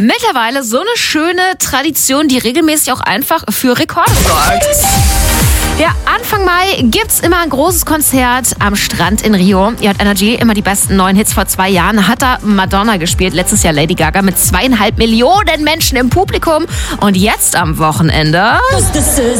Mittlerweile so eine schöne Tradition, die regelmäßig auch einfach für Rekorde sorgt. Ja, Anfang Mai gibt's immer ein großes Konzert am Strand in Rio. JNRG, immer die besten neuen Hits. Vor 2 Jahren hat da Madonna gespielt, letztes Jahr Lady Gaga mit 2,5 Millionen Menschen im Publikum. Und jetzt am Wochenende